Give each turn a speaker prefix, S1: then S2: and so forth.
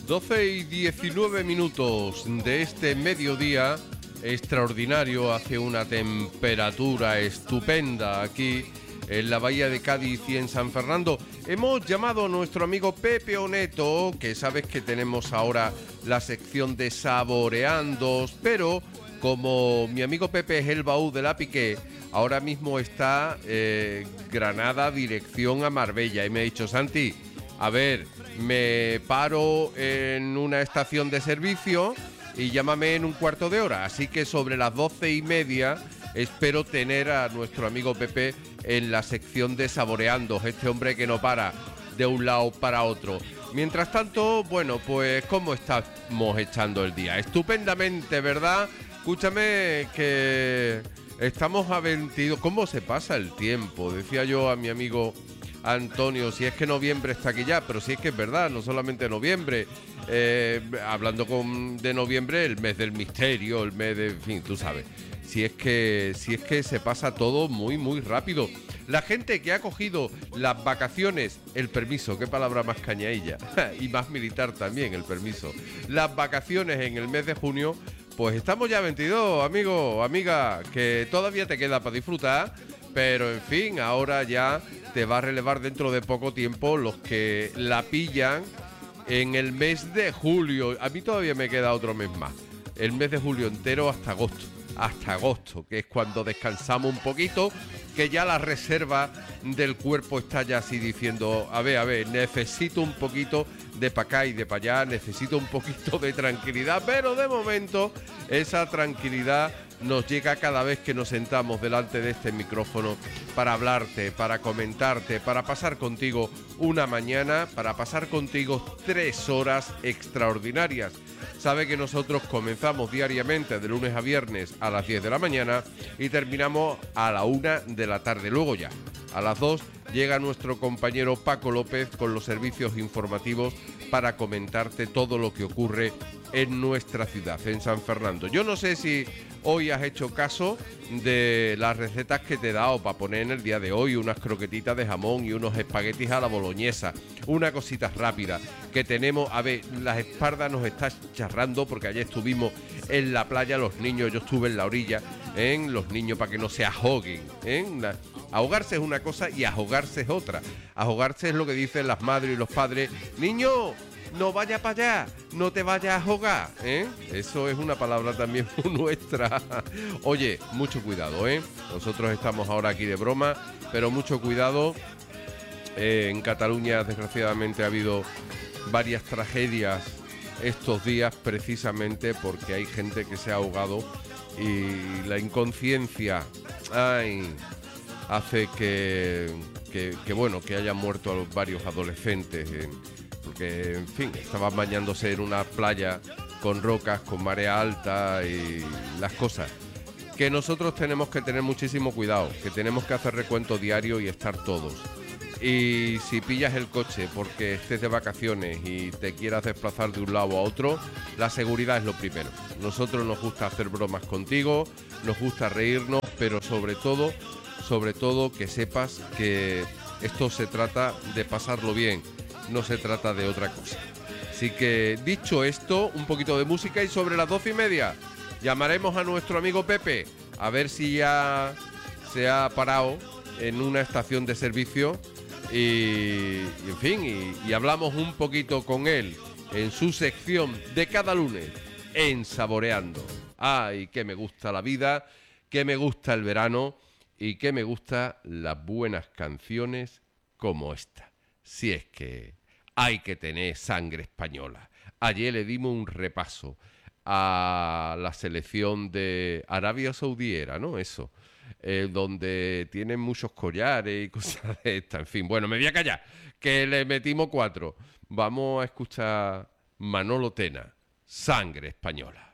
S1: 12:19 de este mediodía extraordinario. Hace una temperatura estupenda aquí en la bahía de Cádiz y en San Fernando. Hemos llamado a nuestro amigo Pepe Oneto, que sabes que tenemos ahora la sección de Saboreandos, pero como mi amigo Pepe es el baúl de la Piqué, ahora mismo está Granada, dirección a Marbella, y me ha dicho: Santi, a ver, me paro en una estación de servicio y llámame en un cuarto de hora. Así que sobre las 12:30 espero tener a nuestro amigo Pepe en la sección de Saboreandos, este hombre que no para de un lado para otro. Mientras tanto, bueno, pues ¿cómo estamos echando el día? Estupendamente, ¿verdad? Escúchame que estamos a 22... ¿Cómo se pasa el tiempo? Decía yo a mi amigo Antonio, si es que noviembre está aquí ya, pero si es que es verdad, no solamente noviembre, hablando de noviembre, el mes del misterio, el mes de... En fin, tú sabes, si es que se pasa todo muy, muy rápido. La gente que ha cogido las vacaciones, el permiso, qué palabra más cañailla, y más militar también, el permiso, las vacaciones en el mes de junio, pues estamos ya 22, amigo, amiga, que todavía te queda para disfrutar, pero en fin, ahora ya te va a relevar dentro de poco tiempo los que la pillan en el mes de julio. A mí todavía me queda otro mes más, el mes de julio entero hasta agosto, que es cuando descansamos un poquito, que ya la reserva del cuerpo está ya así diciendo: a ver, necesito un poquito de pa' acá y de pa' allá, necesito un poquito de tranquilidad, pero de momento esa tranquilidad nos llega cada vez que nos sentamos delante de este micrófono para hablarte, para comentarte, para pasar contigo una mañana, para pasar contigo 3 horas extraordinarias. Sabe que nosotros comenzamos diariamente de lunes a viernes a las 10 de la mañana y terminamos a la 1 de la tarde. Luego ya, a las 2, llega nuestro compañero Paco López con los servicios informativos para comentarte todo lo que ocurre en nuestra ciudad, en San Fernando. Yo no sé si hoy has hecho caso de las recetas que te he dado para poner en el día de hoy, unas croquetitas de jamón y unos espaguetis a la boloñesa, una cosita rápida que tenemos. A ver, las espaldas nos está charrando porque ayer estuvimos en la playa, los niños, yo estuve en la orilla, los niños para que no se ahoguen, ahogarse es una cosa y ahogarse es otra. Ahogarse es lo que dicen las madres y los padres: niño, no vaya para allá, no te vayas a ahogar, Eso es una palabra también nuestra. Oye, mucho cuidado, Nosotros estamos ahora aquí de broma, pero mucho cuidado. En Cataluña, desgraciadamente, ha habido varias tragedias estos días precisamente porque hay gente que se ha ahogado y la inconsciencia hace que hayan muerto varios adolescentes, porque, en fin, estaban bañándose en una playa con rocas, con marea alta y las cosas. Que nosotros tenemos que tener muchísimo cuidado, que tenemos que hacer recuento diario y estar todos. Y si pillas el coche porque estés de vacaciones y te quieras desplazar de un lado a otro, la seguridad es lo primero. Nosotros nos gusta hacer bromas contigo, nos gusta reírnos, pero sobre todo que sepas que esto se trata de pasarlo bien, no se trata de otra cosa. Así que, dicho esto, un poquito de música y sobre las 12:30 llamaremos a nuestro amigo Pepe a ver si ya se ha parado en una estación de servicio y en fin, y hablamos un poquito con él en su sección de cada lunes en Saboreando. Ay, que me gusta la vida, que me gusta el verano y que me gustan las buenas canciones como esta. Si es que hay que tener sangre española. Ayer le dimos un repaso a la selección de Arabia Saudí, ¿no? Eso, donde tienen muchos collares y cosas de estas. En fin, bueno, me voy a callar, que le metimos 4. Vamos a escuchar Manolo Tena, Sangre Española.